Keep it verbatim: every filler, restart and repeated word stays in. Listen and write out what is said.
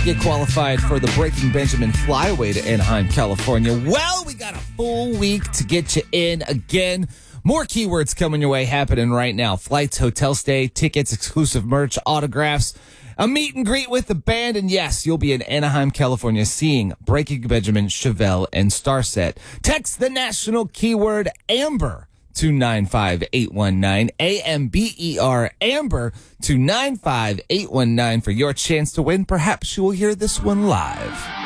get qualified for the Breaking Benjamin Flyaway to Anaheim, California? Well, we got a full week to get you in again. More keywords coming your way happening right now. Flights, hotel stay, tickets, exclusive merch, autographs, a meet and greet with the band, and yes, you'll be in Anaheim, California seeing Breaking Benjamin, Chevelle, and Starset. Text the national keyword AMBER to nine five eight one nine, A M B E R, AMBER to nine five eight one nine for your chance to win. Perhaps you will hear this one live.